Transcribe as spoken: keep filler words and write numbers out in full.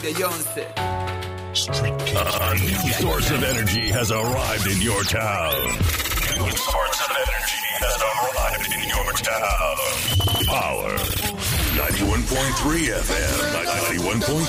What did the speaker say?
Beyonce. A new source of energy has arrived in your town. New source of energy has arrived in your town. Power. ninety-one point three F M. ninety-one point